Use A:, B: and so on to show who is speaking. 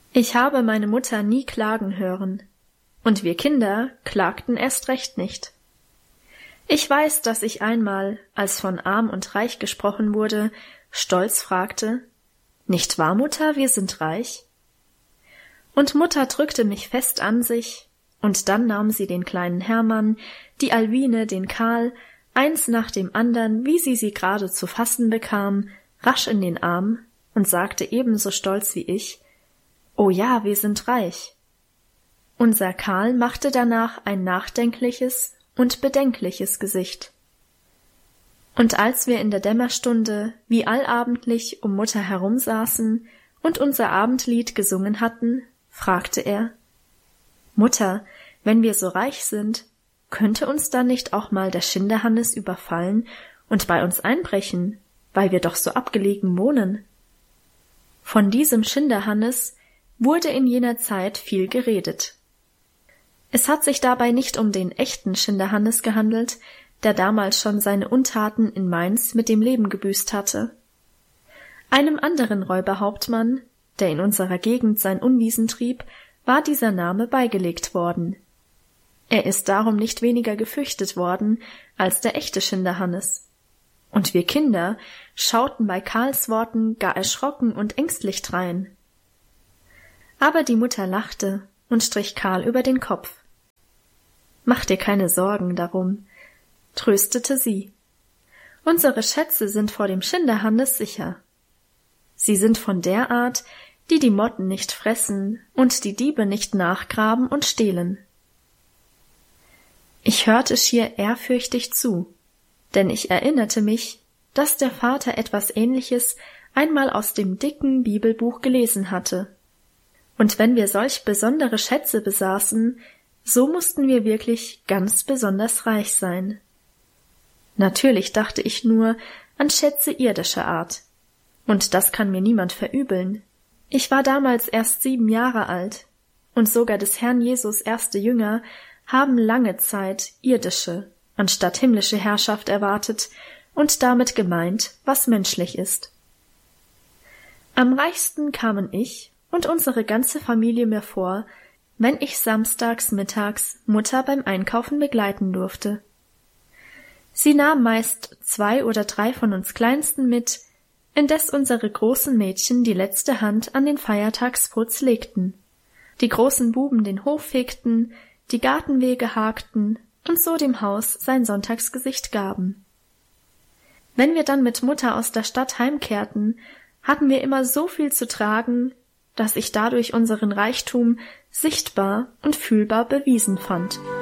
A: Ich habe meine Mutter nie klagen hören, und wir Kinder klagten erst recht nicht. Ich weiß, dass ich einmal, als von arm und reich gesprochen wurde, stolz fragte: »Nicht wahr, Mutter, wir sind reich?« Und Mutter drückte mich fest an sich, und dann nahm sie den kleinen Hermann, die Alwine, den Karl, eins nach dem andern, wie sie gerade zu fassen bekam, rasch in den Arm und sagte ebenso stolz wie ich: »Oh ja, wir sind reich.« Unser Karl machte danach ein nachdenkliches und bedenkliches Gesicht. Und als wir in der Dämmerstunde wie allabendlich um Mutter herumsaßen und unser Abendlied gesungen hatten, fragte er: »Mutter, wenn wir so reich sind, könnte uns dann nicht auch mal der Schinderhannes überfallen und bei uns einbrechen, weil wir doch so abgelegen wohnen?« Von diesem Schinderhannes wurde in jener Zeit viel geredet. Es hat sich dabei nicht um den echten Schinderhannes gehandelt, der damals schon seine Untaten in Mainz mit dem Leben gebüßt hatte. Einem anderen Räuberhauptmann, der in unserer Gegend sein Unwesen trieb, war dieser Name beigelegt worden. Er ist darum nicht weniger gefürchtet worden als der echte Schinderhannes. Und wir Kinder schauten bei Karls Worten gar erschrocken und ängstlich drein. Aber die Mutter lachte und strich Karl über den Kopf. »Mach dir keine Sorgen darum«, tröstete sie. »Unsere Schätze sind vor dem Schinderhannes sicher. Sie sind von der Art, die die Motten nicht fressen und die Diebe nicht nachgraben und stehlen.« Ich hörte schier ehrfürchtig zu, denn ich erinnerte mich, dass der Vater etwas Ähnliches einmal aus dem dicken Bibelbuch gelesen hatte. Und wenn wir solch besondere Schätze besaßen, so mussten wir wirklich ganz besonders reich sein. Natürlich dachte ich nur an Schätze irdischer Art. Und das kann mir niemand verübeln. Ich war damals erst 7 Jahre alt, und sogar des Herrn Jesus erste Jünger haben lange Zeit irdische anstatt himmlische Herrschaft erwartet und damit gemeint, was menschlich ist. Am reichsten kamen ich und unsere ganze Familie mir vor, wenn ich samstags mittags Mutter beim Einkaufen begleiten durfte. Sie nahm meist 2 oder 3 von uns Kleinsten mit, indes unsere großen Mädchen die letzte Hand an den Feiertagsputz legten, die großen Buben den Hof fegten, die Gartenwege hakten und so dem Haus sein Sonntagsgesicht gaben. Wenn wir dann mit Mutter aus der Stadt heimkehrten, hatten wir immer so viel zu tragen, dass ich dadurch unseren Reichtum sichtbar und fühlbar bewiesen fand.